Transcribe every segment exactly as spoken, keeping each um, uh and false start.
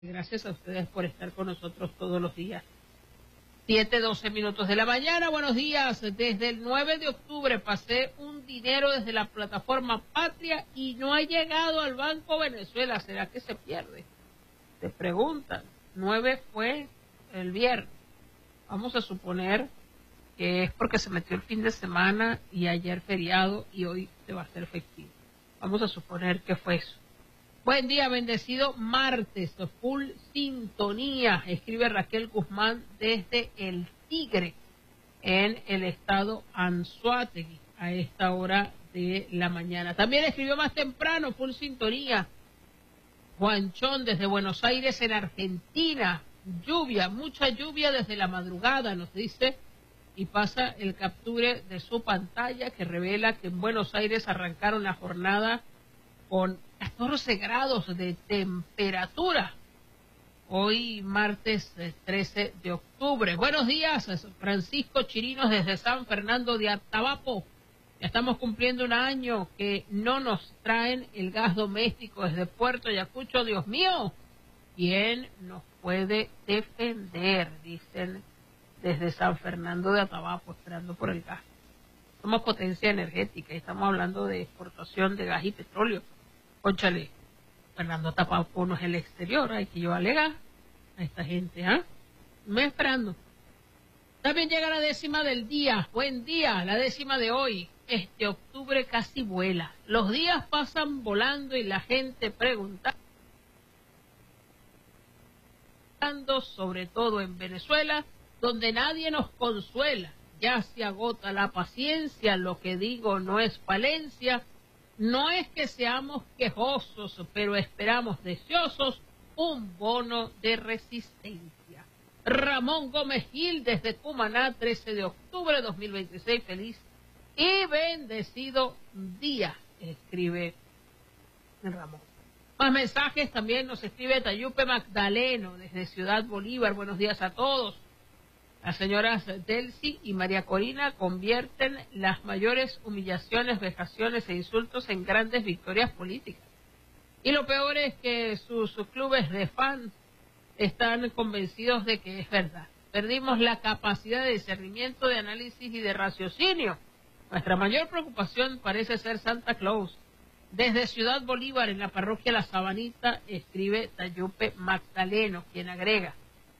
Gracias a ustedes por estar con nosotros todos los días. Siete, doce minutos de la mañana. Buenos días. Desde el nueve de octubre pasé un dinero desde la plataforma Patria y no ha llegado al Banco Venezuela. ¿Será que se pierde? Te preguntan. nueve fue el viernes. Vamos a suponer que es porque se metió el fin de semana y ayer feriado y hoy se va a hacer efectivo. Vamos a suponer que fue eso. Buen día, bendecido martes, full sintonía, escribe Raquel Guzmán desde El Tigre, en el estado Anzoátegui, a esta hora de la mañana. También escribió más temprano, full sintonía, Juanchón desde Buenos Aires, en Argentina, lluvia, mucha lluvia desde la madrugada, nos dice, y pasa el capture de su pantalla que revela que en Buenos Aires arrancaron la jornada con catorce grados de temperatura. Hoy martes trece de octubre. Buenos días, Francisco Chirinos desde San Fernando de Atabapo. Ya estamos cumpliendo un año que no nos traen el gas doméstico desde Puerto Ayacucho. Dios mío, ¿quién nos puede defender? Dicen desde San Fernando de Atabapo, esperando por el gas. Somos potencia energética y estamos hablando de exportación de gas y petróleo. Cónchale, Fernando Atabapo no es el exterior, hay que llevarle gas a esta gente, ¿ah? ¿eh? Me esperando. También llega la décima del día. Buen día, la décima de hoy. Este octubre casi vuela. Los días pasan volando y la gente preguntando, sobre todo en Venezuela, donde nadie nos consuela. Ya se agota la paciencia, lo que digo no es falencia. No es que seamos quejosos, pero esperamos deseosos un bono de resistencia. Ramón Gómez Gil desde Cumaná, trece de octubre de dos mil veintiséis. Feliz y bendecido día, escribe Ramón. Más mensajes también nos escribe Tayupe Magdaleno desde Ciudad Bolívar. Buenos días a todos. Las señoras Delcy y María Corina convierten las mayores humillaciones, vejaciones e insultos en grandes victorias políticas. Y lo peor es que sus, sus clubes de fans están convencidos de que es verdad. Perdimos la capacidad de discernimiento, de análisis y de raciocinio. Nuestra mayor preocupación parece ser Santa Claus. Desde Ciudad Bolívar, en la parroquia La Sabanita, escribe Tayupe Magdaleno, quien agrega: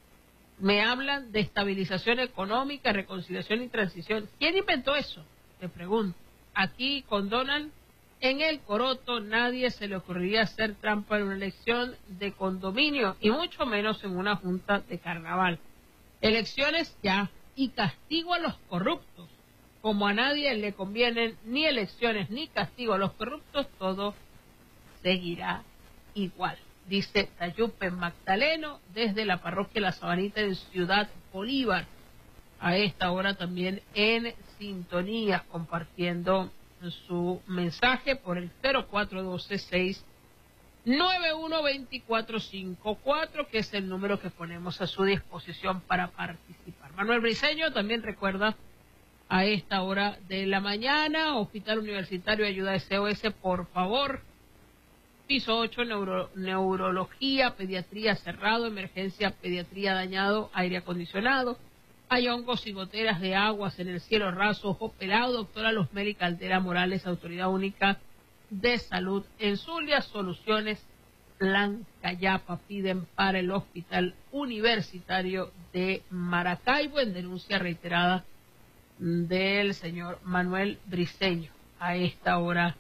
me hablan de estabilización económica, reconciliación y transición. ¿Quién inventó eso? Te pregunto. Aquí con Donald, en el Coroto, nadie se le ocurriría hacer trampa en una elección de condominio, y mucho menos en una junta de carnaval. Elecciones ya, y castigo a los corruptos. Como a nadie le convienen ni elecciones ni castigo a los corruptos, todo seguirá igual. Dice Tayupe Magdaleno desde la parroquia La Sabanita en Ciudad Bolívar. A esta hora también en sintonía, compartiendo su mensaje por el cero cuatro uno dos seis nueve uno dos cuatro cinco cuatro, que es el número que ponemos a su disposición para participar. Manuel Briceño también recuerda a esta hora de la mañana: Hospital Universitario Ayuda S O S, por favor. Piso ocho, neuro, neurología, pediatría cerrado, emergencia, pediatría dañado, aire acondicionado. Hay hongos y goteras de aguas en el cielo raso, ojo pelado. Doctora Luzmeli Caldera Morales, Autoridad Única de Salud en Zulia. Soluciones Blanca Yapa piden para el Hospital Universitario de Maracaibo, en denuncia reiterada del señor Manuel Briceño a esta hora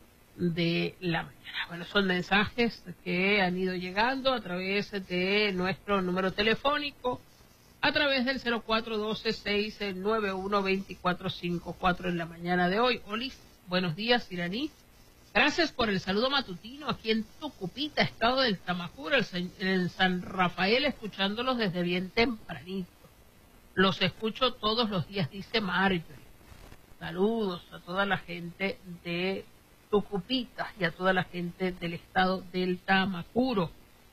de la mañana. Bueno, son mensajes que han ido llegando a través de nuestro número telefónico, a través del cero cuatro uno dos seis nueve uno dos cuatro cinco cuatro en la mañana de hoy. Olis, buenos días, Iraní. Gracias por el saludo matutino aquí en Tucupita, estado del Tamacuro, en San Rafael, escuchándolos desde bien tempranito. Los escucho todos los días, dice Marjorie. Saludos a toda la gente de Tucupita y a toda la gente del estado del Tamacuro,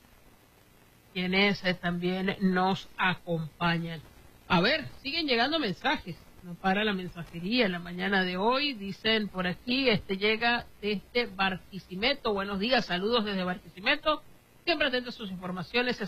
quienes eh, también nos acompañan. A ver, siguen llegando mensajes, no para la mensajería en la mañana de hoy. Dicen por aquí, este llega desde Barquisimeto. Buenos días, saludos desde Barquisimeto. Siempre atento a sus informaciones.